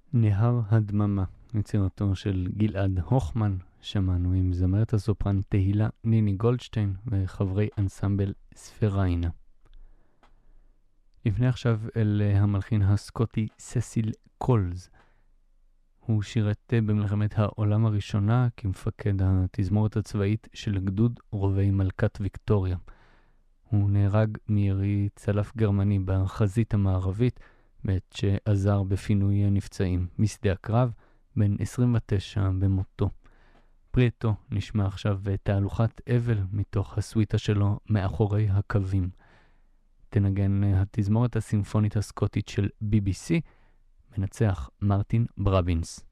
נהר הדממה, יצירתו של גלעד הוכמן, שמענו עם זמרת הסופרן תהילה ניני גולדשטיין וחברי אנסמבל ספריינה. לפני עכשיו אל המלחין הסקוטי ססיל קולס. הוא שירת במלחמת העולם הראשונה כמפקד התזמורת הצבאית של גדוד רובי מלכת ויקטוריה. הוא נהרג מירי צלף גרמני בחזית המערבית, בעת שעזר בפינוי הנפצעים משדה הקרב, בן 29 במותו. פריטו נשמע עכשיו תהלוכת אבל מתוך הסוויטה שלו מאחורי הקווים. תנגן התזמורת הסימפונית הסקוטית של BBC, מנצח מרטין ברבינס.